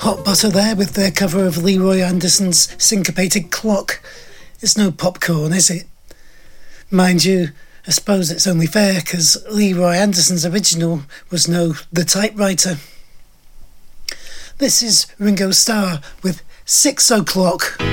Hot Butter there with their cover of Leroy Anderson's Syncopated Clock. It's no popcorn, is it? Mind you, I suppose it's only fair because Leroy Anderson's original was no The Typewriter. This is Ringo Starr with 6 o'clock.